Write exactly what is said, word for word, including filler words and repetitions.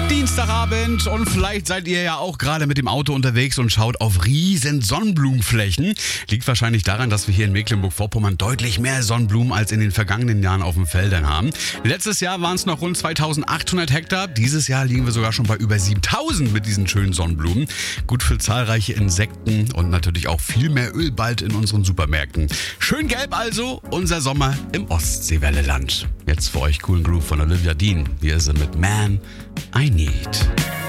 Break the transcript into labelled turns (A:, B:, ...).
A: Dienstagabend und vielleicht seid ihr ja auch gerade mit dem Auto unterwegs und schaut auf riesen Sonnenblumenflächen. Liegt wahrscheinlich daran, dass wir hier in Mecklenburg-Vorpommern deutlich mehr Sonnenblumen als in den vergangenen Jahren auf den Feldern haben. Letztes Jahr waren es noch rund zweitausendachthundert Hektar. Dieses Jahr liegen wir sogar schon bei über siebentausend mit diesen schönen Sonnenblumen. Gut für zahlreiche Insekten und natürlich auch viel mehr Öl bald in unseren Supermärkten. Schön gelb also, unser Sommer im Ostseewelleland. Jetzt für euch coolen Groove von Olivia Dean. Hier ist sie mit Man I Need.